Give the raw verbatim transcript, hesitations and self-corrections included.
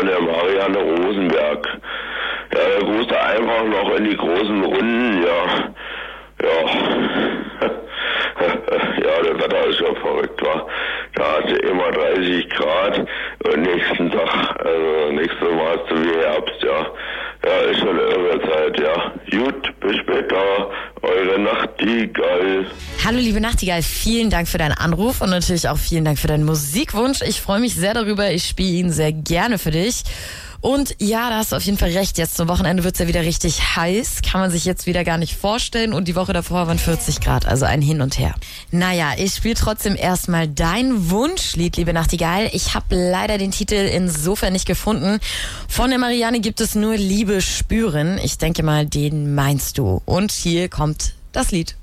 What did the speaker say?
von der Marianne Rosenberg. Ja, der grüßt einfach noch in die großen Runden, ja. Ja. Ja, das Wetter ist ja verrückt, wa? Da hat sie immer dreißig Grad und nächsten Tag, also nächstes Mal hast du wie Herbst, ja. Ja, ist schon eine irre Zeit, ja. Gut, bis später, eure Nachtigall. Hallo liebe Nachtigall, vielen Dank für deinen Anruf und natürlich auch vielen Dank für deinen Musikwunsch. Ich freue mich sehr darüber, ich spiele ihn sehr gerne für dich. Und ja, da hast du auf jeden Fall recht, jetzt zum Wochenende wird's ja wieder richtig heiß, kann man sich jetzt wieder gar nicht vorstellen und die Woche davor waren vierzig Grad, also ein Hin und Her. Naja, ich spiele trotzdem erstmal dein Wunschlied, liebe Nachtigall. Ich habe leider den Titel insofern nicht gefunden. Von der Marianne gibt es nur Liebe spüren. Ich denke mal, den meinst du. Und hier kommt das Lied.